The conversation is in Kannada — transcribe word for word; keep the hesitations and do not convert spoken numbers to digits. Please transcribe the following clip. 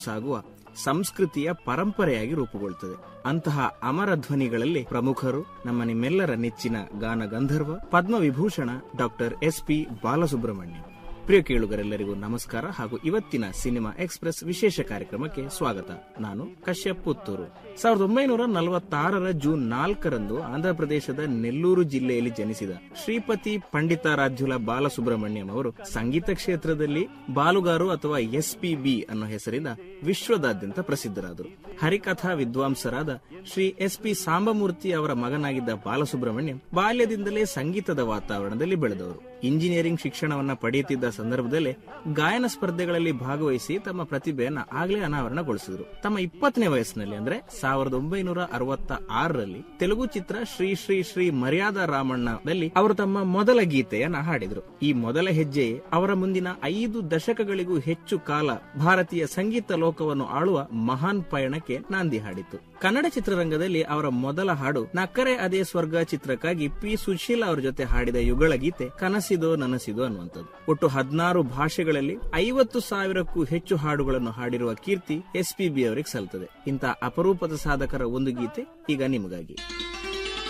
ಸಾಗುವ ಸಂಸ್ಕೃತಿಯ ಪರಂಪರೆಯಾಗಿ ರೂಪುಗೊಳ್ಳುತ್ತದೆ. ಅಂತಹ ಅಮರ ಧ್ವನಿಗಳಲ್ಲಿ ಪ್ರಮುಖರು ನಮ್ಮ ನಿಮ್ಮೆಲ್ಲರ ನೆಚ್ಚಿನ ಗಾನ ಗಂಧರ್ವ Padma Vibhushan doctor S P Balasubrahmanyam. ಪ್ರಿಯ ಕೇಳುಗರೆಲ್ಲರಿಗೂ ನಮಸ್ಕಾರ ಹಾಗೂ ಇವತ್ತಿನ ಸಿನಿಮಾ ಎಕ್ಸ್ಪ್ರೆಸ್ ವಿಶೇಷ ಕಾರ್ಯಕ್ರಮಕ್ಕೆ ಸ್ವಾಗತ. ನಾನು ಕಶ್ಯಪ್ ಪುತ್ತೂರು. ಸಾವಿರದ ಒಂಬೈನೂರ ನಲವತ್ತಾರರ ಜೂನ್ ನಾಲ್ಕರಂದು ಆಂಧ್ರಪ್ರದೇಶದ ನೆಲ್ಲೂರು ಜಿಲ್ಲೆಯಲ್ಲಿ ಜನಿಸಿದ ಶ್ರೀಪತಿ ಪಂಡಿತಾರಾಧ್ಯುಲ ಬಾಲಸುಬ್ರಹ್ಮಣ್ಯಂ ಅವರು ಸಂಗೀತ ಕ್ಷೇತ್ರದಲ್ಲಿ ಬಾಲುಗಾರು ಅಥವಾ ಎಸ್ ಪಿ ಬಿ ಅನ್ನೋ ಹೆಸರಿಂದ ವಿಶ್ವದಾದ್ಯಂತ ಪ್ರಸಿದ್ಧರಾದರು. ಹರಿಕಥಾ ವಿದ್ವಾಂಸರಾದ ಶ್ರೀ ಎಸ್ ಪಿ ಸಾಂಬಮೂರ್ತಿ ಅವರ ಮಗನಾಗಿದ್ದ ಬಾಲಸುಬ್ರಹ್ಮಣ್ಯಂ ಬಾಲ್ಯದಿಂದಲೇ ಸಂಗೀತದ ವಾತಾವರಣದಲ್ಲಿ ಬೆಳೆದವರು. ಇಂಜಿನಿಯರಿಂಗ್ ಶಿಕ್ಷಣವನ್ನ ಪಡೆಯುತ್ತಿದ್ದ ಸಂದರ್ಭದಲ್ಲೇ ಗಾಯನ ಸ್ಪರ್ಧೆಗಳಲ್ಲಿ ಭಾಗವಹಿಸಿ ತಮ್ಮ ಪ್ರತಿಭೆಯನ್ನ ಆಗಲೇ ಅನಾವರಣಗೊಳಿಸಿದರು. ತಮ್ಮ ಇಪ್ಪತ್ತನೇ ವಯಸ್ಸಿನಲ್ಲಿ ಅಂದ್ರೆ ಸಾವಿರದ ಒಂಬೈನೂರ ಅರವತ್ತ ಆರರಲ್ಲಿ ತೆಲುಗು ಚಿತ್ರ ಶ್ರೀ ಶ್ರೀ ಶ್ರೀ ಮರ್ಯಾದಾ ರಾಮಣ್ಣದಲ್ಲಿ ಅವರು ತಮ್ಮ ಮೊದಲ ಗೀತೆಯನ್ನ ಹಾಡಿದರು. ಈ ಮೊದಲ ಹೆಜ್ಜೆ ಅವರ ಮುಂದಿನ ಐದು ದಶಕಗಳಿಗೂ ಹೆಚ್ಚು ಕಾಲ ಭಾರತೀಯ ಸಂಗೀತ ಲೋಕವನ್ನು ಆಳುವ ಮಹಾನ್ ಪಯಣಕ್ಕೆ ನಾಂದಿ ಹಾಡಿತು. ಕನ್ನಡ ಚಿತ್ರರಂಗದಲ್ಲಿ ಅವರ ಮೊದಲ ಹಾಡು ನಕ್ಕರೆ ಅದೇ ಸ್ವರ್ಗ ಚಿತ್ರಕ್ಕಾಗಿ ಪಿ ಸುಶೀಲಾ ಅವರ ಜೊತೆ ಹಾಡಿದ ಯುಗಳ ಗೀತೆ ಕನಸಿದೋ ನನಸಿದೋ ಅನ್ನುವಂಥದ್ದು. ಒಟ್ಟು ಹದಿನಾರು ಭಾಷೆಗಳಲ್ಲಿ ಐವತ್ತು ಸಾವಿರಕ್ಕೂ ಹೆಚ್ಚು ಹಾಡುಗಳನ್ನು ಹಾಡಿರುವ ಕೀರ್ತಿ ಎಸ್ ಪಿ ಬಿ ಅವರಿಗೆ ಸಲ್ತದೆ. ಇಂಥ ಅಪರೂಪದ ಸಾಧಕರ ಒಂದು ಗೀತೆ ಈಗ ನಿಮಗಾಗಿ.